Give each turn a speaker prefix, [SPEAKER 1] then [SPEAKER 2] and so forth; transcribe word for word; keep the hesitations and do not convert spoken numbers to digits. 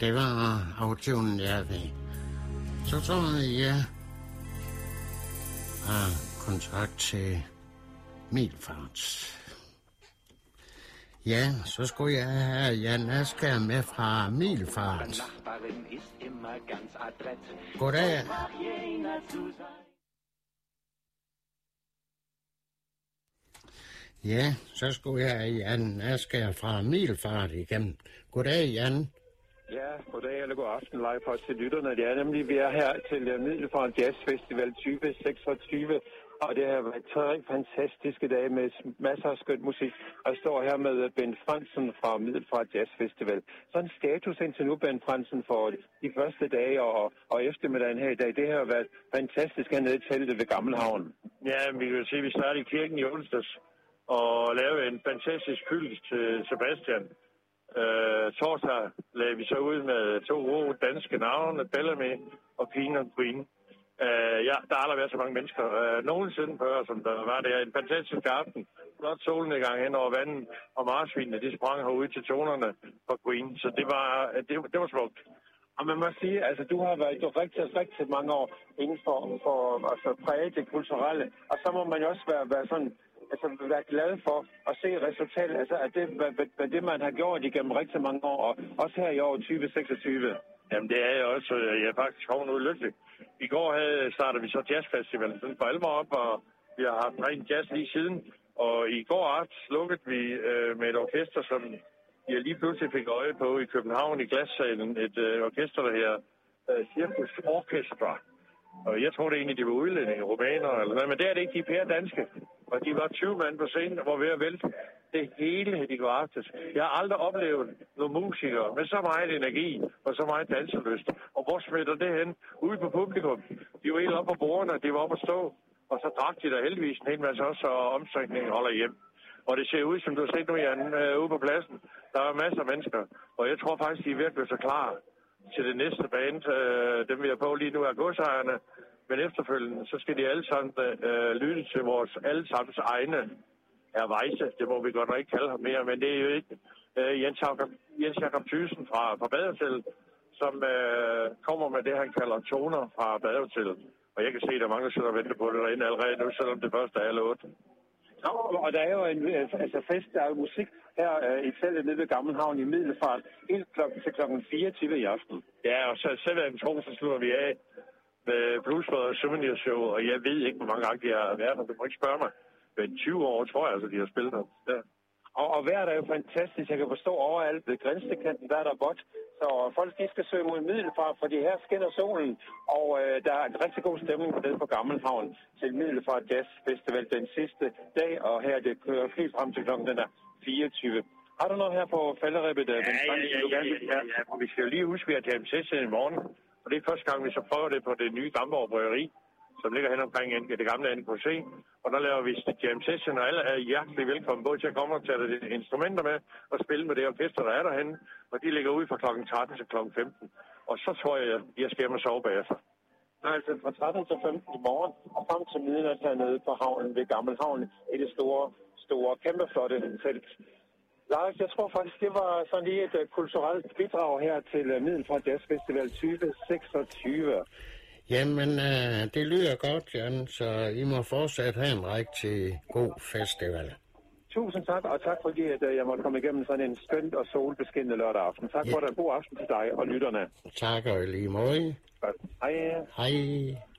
[SPEAKER 1] det var auktionen, jeg ved. Så tror jeg, har kontrakt til Middelfart. Ja, så skulle jeg have Jan Asger med fra Middelfart. Goddag. Ja, så skulle jeg have Jan Asger fra Middelfart igennem. Goddag, Jan.
[SPEAKER 2] Ja, goddag eller god aften, live på til lytterne. Det er nemlig, vi er her til Middelfart Jazz Festival tyve seksogtyve, og det har været tre fantastiske dage med masser af skøn musik. Og jeg står her med Ben Fransen fra Middelfart Jazz Festival. Så en status indtil nu, Ben Fransen, for de første dage og, og eftermiddagen her i dag. Det har været fantastisk hernede i teltet ved Gammelhavn.
[SPEAKER 3] Ja, vi kan se, at vi startede i kirken i onsdags og lavede en fantastisk hyldest til Sebastian. Uh, torsdag lagde vi så ud med to gode danske navne, Bellamy og King og Queen. Uh, ja, der har aldrig været så mange mennesker uh, nogensinde før, som der var der. En fantastisk aften. Flot solnedgang hen over vandet, og marsvinene, de sprang herude til tonerne for Queen. Så det var, det, det var smukt.
[SPEAKER 2] Og man må sige, altså du har været rigtig, rigtig mange år inden for, for altså, præget det kulturelle, og så må man jo også være, være sådan, altså være glad for at se resultatet, altså at det, hvad, hvad det man har gjort igennem rigtig mange år, og også her i år tyve seksogtyve.
[SPEAKER 3] Jamen det er jeg også, jeg er faktisk kommet ud lykkelig. I går havde, startede vi så jazzfestivalen sådan for alvor op, og vi har haft rent jazz lige siden, og i går aften slukkede vi øh, med et orkester, som jeg lige pludselig fik øje på i København i Glassalen, et øh, orkester, der her øh, Circus Orchestra. Og jeg troede egentlig, de var udlændinge, rumænere eller noget, men det er det ikke, de er pære danske. Og de var tyve mand på scenen, og var ved at vælte det hele, de går aftes. Jeg har aldrig oplevet nogle musikere med så meget energi og så meget danselyst. Og hvor smitter det hen? Ude på publikum. De var helt oppe på bordene, de var oppe at stå. Og så drak de der heldigvis en hel masse også, og omstrækningen holder hjem. Og det ser ud, som du har set nu, Jan, øh, ude på pladsen. Der er masser af mennesker, og jeg tror faktisk, de er ved at blive så klar til det næste band. Øh, dem vi er på lige nu er godsejerne. Men efterfølgende, så skal de alle sammen øh, lytte til vores allesammens egne Erweise. Det må vi godt nok ikke kalde ham mere, men det er jo ikke øh, Jens Jakob, Jens Jakob Thyssen fra, fra Badehotellet, som øh, kommer med det, han kalder toner fra Badehotellet. Og jeg kan se, at der er mange, der sidder og venter på det derinde allerede nu, selvom det første er alle otte.
[SPEAKER 2] Ja, og der er jo en altså fest, der er jo musik her øh, i teltet nede ved Gammelhavn i Middelfart, helt klokken til klokken fireogtyve i aften.
[SPEAKER 3] Ja, og så selv en tro, så slutter vi af med Bluesbrød og Souvenir Show, og jeg ved ikke, hvor mange gange de har været der. Du må ikke spørge mig. Men tyve år, tror jeg, altså, de har spillet der. Ja.
[SPEAKER 2] Og, og vejret er jo fantastisk. Jeg kan forstå overalt ved Grænsekanten, der er der godt. Så folk, de skal søge mod Middelfart, fordi her skinner solen. Og øh, der er en rigtig god stemning nede på Gammelhavn til Middelfart Jazz Festival den sidste dag. Og her det kører helt frem til klokken den er fireogtyve. Har du noget her på falderæbet?
[SPEAKER 3] Ja, ja, ja, ja, ja, ja, ja. Og vi skal jo lige huske, at vi har jam session i morgen. Og det er første gang, vi så prøver det på det nye Gamborg Bryggeri, som ligger hen omkring det gamle N K C. Og der laver vi jam session, og alle er hjertelig velkommen både til at komme og tage de instrumenter med og spille med det orkester, der er derhenne. Og de ligger ude fra klokken tretten til klokken femten. Og så tror jeg, at jeg skal hjem og sove bagefter.
[SPEAKER 2] Altså fra tretten til femten i morgen og frem til midnat hernede på havnen ved Gammelhavn i det store, store, kæmpeflotte telt. Lars, jeg tror faktisk, det var sådan lige et uh, kulturelt bidrag her til uh, Middelfart Jazz Festival tyve seksogtyve.
[SPEAKER 1] Jamen, øh, det lyder godt, Jan, så I må fortsat have en rigtig god festival.
[SPEAKER 2] Tusind tak, og tak fordi, at uh, jeg måtte komme igennem sådan en skønt og solbeskinnende lørdag aften. Tak ja. For det. God aften til dig og lytterne.
[SPEAKER 1] Tak og i lige måde.
[SPEAKER 2] Hej.
[SPEAKER 1] Hej.